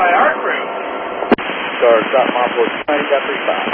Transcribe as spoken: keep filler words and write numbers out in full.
by our crew. Star, drop my board, ninety, got three five.